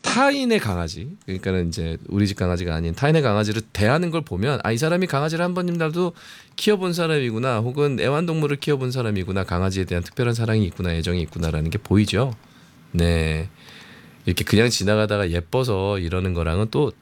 타인의 강아지, 그러니까는 이제 우리 집 강아지가 아닌 타인의 강아지를 대하는 걸 보면 아, 이 사람이 강아지를 한 번이라도 키워본 사람이구나, 혹은 애완동물을 키워본 사람이구나, 강아지에 대한 특별한 사랑이 있구나, 애정이 있구나라는 게 보이죠. 네, 이렇게 그냥 지나가다가 예뻐서 이러는 거랑은 또